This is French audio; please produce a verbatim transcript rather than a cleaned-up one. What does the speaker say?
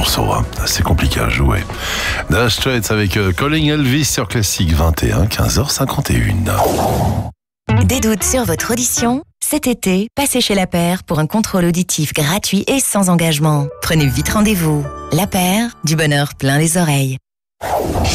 morceau, hein. C'est compliqué à jouer. Dire Straits avec euh, Calling Elvis sur Classique vingt et un, quinze heures cinquante et un. Des doutes sur votre audition? Cet été, passez chez La Paire pour un contrôle auditif gratuit et sans engagement. Prenez vite rendez-vous. La Paire, du bonheur plein les oreilles.